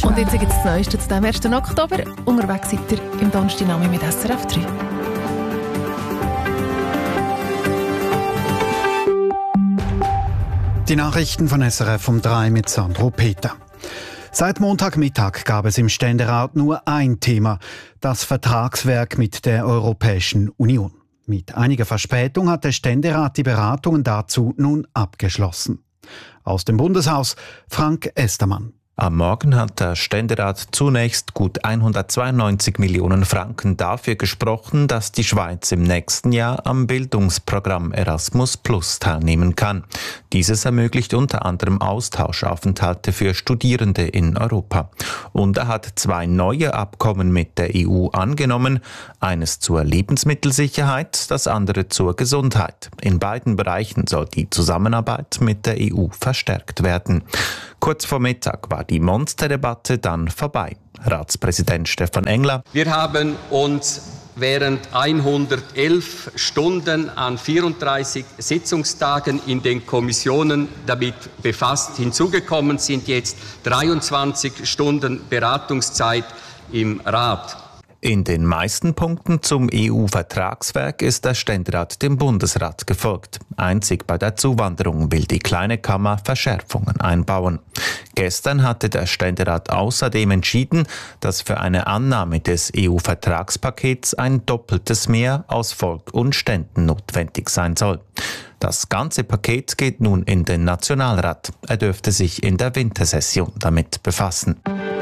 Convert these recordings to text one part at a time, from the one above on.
Und jetzt gibt es das Neueste zu dem 1. Oktober. Unterwegs seid ihr im Donnerstagnachmittag mit SRF 3. Die Nachrichten von SRF um 3 mit Sandro Peter. Seit Montagmittag gab es im Ständerat nur ein Thema, das Vertragswerk mit der Europäischen Union. Mit einiger Verspätung hat der Ständerat die Beratungen dazu nun abgeschlossen. Aus dem Bundeshaus Frank Estermann. Am Morgen hat der Ständerat zunächst gut 192 Millionen Franken dafür gesprochen, dass die Schweiz im nächsten Jahr am Bildungsprogramm Erasmus Plus teilnehmen kann. Dieses ermöglicht unter anderem Austauschaufenthalte für Studierende in Europa. Und er hat 2 neue Abkommen mit der EU angenommen, eines zur Lebensmittelsicherheit, das andere zur Gesundheit. In beiden Bereichen soll die Zusammenarbeit mit der EU verstärkt werden. Kurz vor Mittag war die Monsterdebatte dann vorbei. Ratspräsident Stefan Engler: Wir haben uns während 111 Stunden an 34 Sitzungstagen in den Kommissionen damit befasst. Hinzugekommen sind jetzt 23 Stunden Beratungszeit im Rat. In den meisten Punkten zum EU-Vertragswerk ist der Ständerat dem Bundesrat gefolgt. Einzig bei der Zuwanderung will die kleine Kammer Verschärfungen einbauen. Gestern hatte der Ständerat außerdem entschieden, dass für eine Annahme des EU-Vertragspakets ein doppeltes Mehr aus Volk und Ständen notwendig sein soll. Das ganze Paket geht nun in den Nationalrat. Er dürfte sich in der Wintersession damit befassen.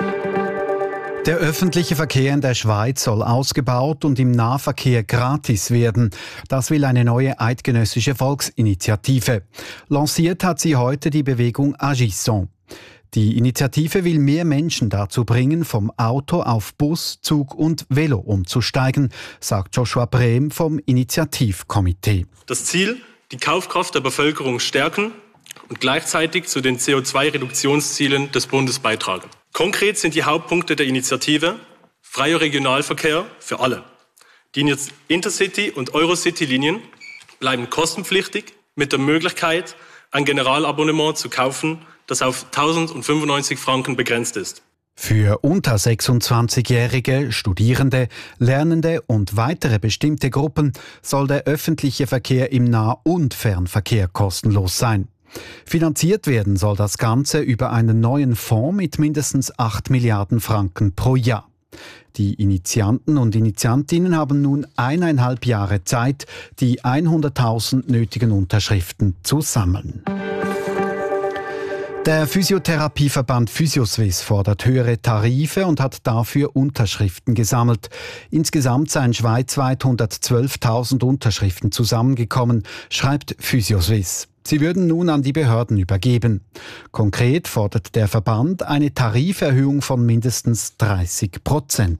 Der öffentliche Verkehr in der Schweiz soll ausgebaut und im Nahverkehr gratis werden. Das will eine neue eidgenössische Volksinitiative. Lanciert hat sie heute die Bewegung Agissons. Die Initiative will mehr Menschen dazu bringen, vom Auto auf Bus, Zug und Velo umzusteigen, sagt Joshua Brehm vom Initiativkomitee. Das Ziel: die Kaufkraft der Bevölkerung stärken und gleichzeitig zu den CO2-Reduktionszielen des Bundes beitragen. Konkret sind die Hauptpunkte der Initiative: freier Regionalverkehr für alle. Die Intercity- und Eurocity-Linien bleiben kostenpflichtig mit der Möglichkeit, ein Generalabonnement zu kaufen, das auf 1.095 Franken begrenzt ist. Für unter 26-Jährige, Studierende, Lernende und weitere bestimmte Gruppen soll der öffentliche Verkehr im Nah- und Fernverkehr kostenlos sein. Finanziert werden soll das Ganze über einen neuen Fonds mit mindestens 8 Milliarden Franken pro Jahr. Die Initianten und Initiantinnen haben nun 1,5 Jahre Zeit, die 100.000 nötigen Unterschriften zu sammeln. Der Physiotherapieverband Physioswiss fordert höhere Tarife und hat dafür Unterschriften gesammelt. Insgesamt seien schweizweit 112.000 Unterschriften zusammengekommen, schreibt Physioswiss. Sie würden nun an die Behörden übergeben. Konkret fordert der Verband eine Tariferhöhung von mindestens 30%.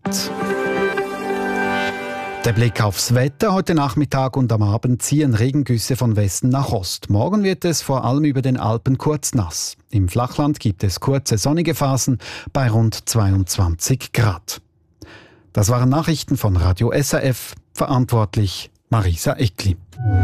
Der Blick aufs Wetter. Heute Nachmittag und am Abend ziehen Regengüsse von Westen nach Ost. Morgen wird es vor allem über den Alpen kurz nass. Im Flachland gibt es kurze sonnige Phasen bei rund 22 Grad. Das waren Nachrichten von Radio SRF. Verantwortlich Marisa Eckli.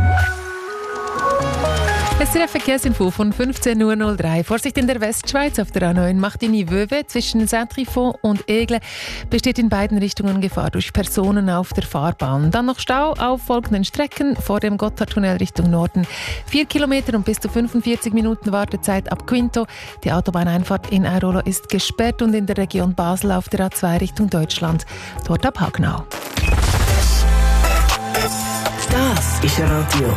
SRF Verkehrsinfo von 15.03 Uhr. Vorsicht in der Westschweiz auf der A9 Martigny-Wöwe zwischen Saint-Trifon und Aigle besteht in beiden Richtungen Gefahr durch Personen auf der Fahrbahn. Dann noch Stau auf folgenden Strecken vor dem Gotthardtunnel Richtung Norden. 4 Kilometer und bis zu 45 Minuten Wartezeit ab Quinto. Die Autobahneinfahrt in Airolo ist gesperrt und in der Region Basel auf der A2 Richtung Deutschland. Dort ab Hagnau. Das ist Radio.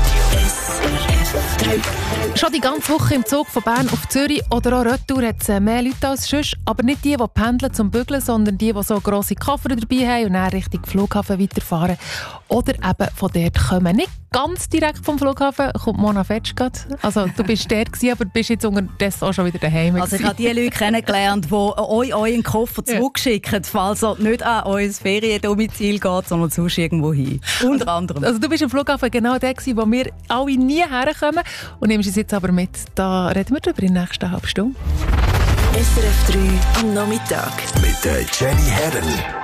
Schon die ganze Woche im Zug von Bern auf Zürich oder auch Retour hat es mehr Leute als sonst. Aber nicht die pendeln zum Bügeln, sondern die so grosse Koffer dabei haben und dann Richtung Flughafen weiterfahren. Oder eben von dort kommen. Nicht ganz direkt vom Flughafen kommt Mona Fetsch gerade. Also du bist der gewesen, aber du bist jetzt unterdessen auch schon wieder daheim. Also ich habe die Leute kennengelernt, die euch euren Koffer zurückschicken, falls er nicht an euer Feriendomizil geht, sondern sonst irgendwo hin. Unter anderem. Also du bist am Flughafen genau der gewesen, wo wir alle nie herkommen. Und nimmst es jetzt aber mit. Da reden wir darüber in der nächsten halben Stunde. SRF 3 am Nachmittag. Mit Jenny Herren.